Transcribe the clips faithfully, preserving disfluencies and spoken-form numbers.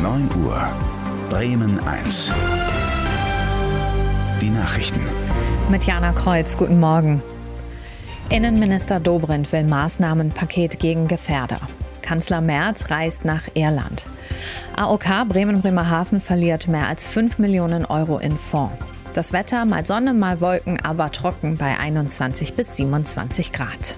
neun Uhr. Bremen eins. Die Nachrichten. Mit Jana Kreuz, guten Morgen. Innenminister Dobrindt will Maßnahmenpaket gegen Gefährder. Kanzler Merz reist nach Irland. A O K Bremen-Bremerhaven verliert mehr als fünf Millionen Euro in Fonds. Das Wetter, mal Sonne, mal Wolken, aber trocken bei einundzwanzig bis siebenundzwanzig Grad.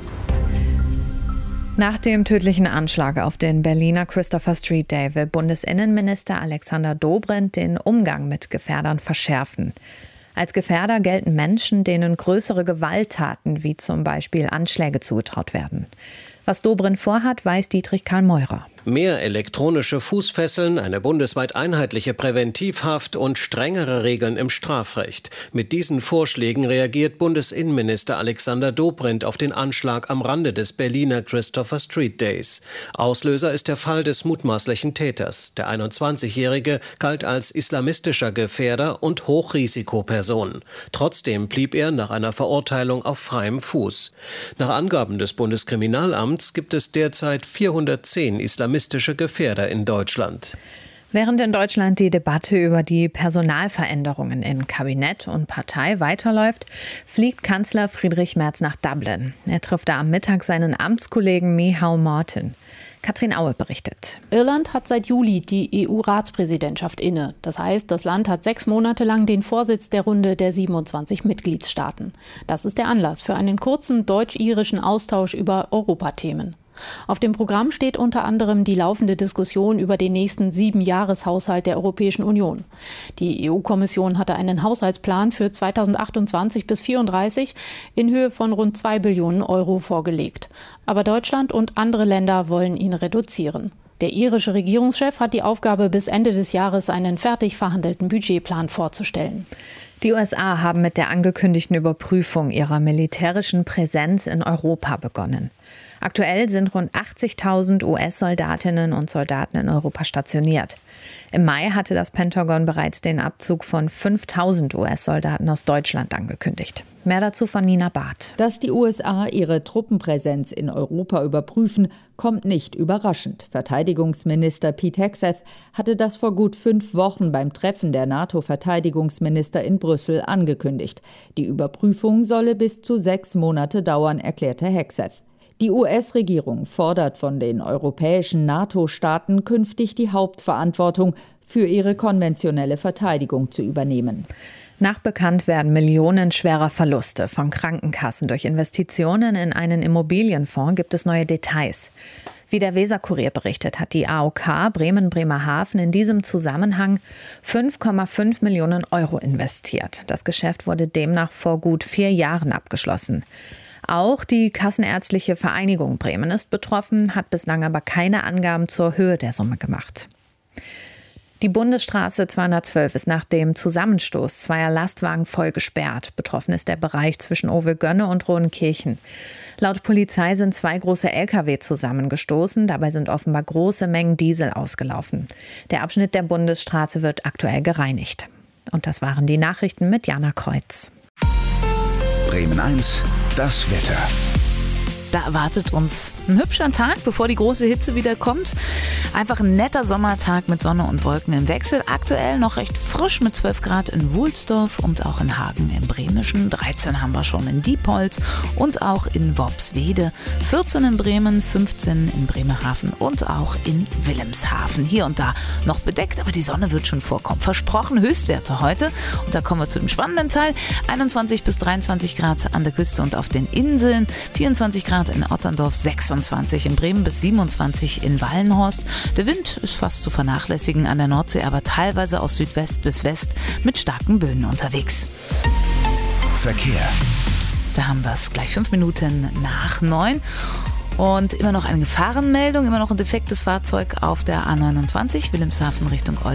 Nach dem tödlichen Anschlag auf den Berliner Christopher Street Day will Bundesinnenminister Alexander Dobrindt den Umgang mit Gefährdern verschärfen. Als Gefährder gelten Menschen, denen größere Gewalttaten wie zum Beispiel Anschläge zugetraut werden. Was Dobrindt vorhat, weiß Dietrich Karl Meurer. Mehr elektronische Fußfesseln, eine bundesweit einheitliche Präventivhaft und strengere Regeln im Strafrecht. Mit diesen Vorschlägen reagiert Bundesinnenminister Alexander Dobrindt auf den Anschlag am Rande des Berliner Christopher Street Days. Auslöser ist der Fall des mutmaßlichen Täters. Der einundzwanzigjährige galt als islamistischer Gefährder und Hochrisikoperson. Trotzdem blieb er nach einer Verurteilung auf freiem Fuß. Nach Angaben des Bundeskriminalamts gibt es derzeit vierhundertzehn islamistische Gefährder in Deutschland. Während in Deutschland die Debatte über die Personalveränderungen in Kabinett und Partei weiterläuft, fliegt Kanzler Friedrich Merz nach Dublin. Er trifft da am Mittag seinen Amtskollegen Micheál Martin. Katrin Aue berichtet. Irland hat seit Juli die E U-Ratspräsidentschaft inne. Das heißt, das Land hat sechs Monate lang den Vorsitz der Runde der siebenundzwanzig Mitgliedstaaten. Das ist der Anlass für einen kurzen deutsch-irischen Austausch über Europathemen. Auf dem Programm steht unter anderem die laufende Diskussion über den nächsten Siebenjahreshaushalt der Europäischen Union. Die E U-Kommission hatte einen Haushaltsplan für zweitausendachtundzwanzig bis vierunddreißig in Höhe von rund zwei Billionen Euro vorgelegt. Aber Deutschland und andere Länder wollen ihn reduzieren. Der irische Regierungschef hat die Aufgabe, bis Ende des Jahres einen fertig verhandelten Budgetplan vorzustellen. Die U S A haben mit der angekündigten Überprüfung ihrer militärischen Präsenz in Europa begonnen. Aktuell sind rund achtzigtausend U S-Soldatinnen und Soldaten in Europa stationiert. Im Mai hatte das Pentagon bereits den Abzug von fünftausend U S-Soldaten aus Deutschland angekündigt. Mehr dazu von Nina Barth. Dass die U S A ihre Truppenpräsenz in Europa überprüfen, kommt nicht überraschend. Verteidigungsminister Pete Hegseth hatte das vor gut fünf Wochen beim Treffen der NATO-Verteidigungsminister in Brüssel angekündigt. Die Überprüfung solle bis zu sechs Monate dauern, erklärte Hegseth. Die U S-Regierung fordert von den europäischen NATO-Staaten künftig die Hauptverantwortung für ihre konventionelle Verteidigung zu übernehmen. Nach Bekanntwerden millionenschwerer Verluste von Krankenkassen durch Investitionen in einen Immobilienfonds gibt es neue Details. Wie der Weser-Kurier berichtet, hat die A O K Bremen-Bremerhaven in diesem Zusammenhang fünf Komma fünf Millionen Euro investiert. Das Geschäft wurde demnach vor gut vier Jahren abgeschlossen. Auch die Kassenärztliche Vereinigung Bremen ist betroffen, hat bislang aber keine Angaben zur Höhe der Summe gemacht. Die Bundesstraße zweihundertzwölf ist nach dem Zusammenstoß zweier Lastwagen voll gesperrt. Betroffen ist der Bereich zwischen Owe-Gönne und Rodenkirchen. Laut Polizei sind zwei große L K W zusammengestoßen. Dabei sind offenbar große Mengen Diesel ausgelaufen. Der Abschnitt der Bundesstraße wird aktuell gereinigt. Und das waren die Nachrichten mit Jana Kreuz. Bremen eins, das Wetter. Da erwartet uns ein hübscher Tag, bevor die große Hitze wieder kommt. Einfach ein netter Sommertag mit Sonne und Wolken im Wechsel. Aktuell noch recht frisch mit zwölf Grad in Wulsdorf und auch in Hagen im Bremischen. dreizehn haben wir schon in Diepholz und auch in Worpswede. vierzehn in Bremen, fünfzehn in Bremerhaven und auch in Wilhelmshaven. Hier und da noch bedeckt, aber die Sonne wird schon vorkommen. Versprochen Höchstwerte heute. Und da kommen wir zu dem spannenden Teil. einundzwanzig bis dreiundzwanzig Grad an der Küste und auf den Inseln. vierundzwanzig Grad in Otterndorf, sechsundzwanzig in Bremen bis siebenundzwanzig in Wallenhorst. Der Wind ist fast zu vernachlässigen an der Nordsee, aber teilweise aus Südwest bis West mit starken Böen unterwegs. Verkehr. Da haben wir es gleich fünf Minuten nach neun. Und immer noch eine Gefahrenmeldung, immer noch ein defektes Fahrzeug auf der A neunundzwanzig, Wilhelmshaven Richtung Oldenburg.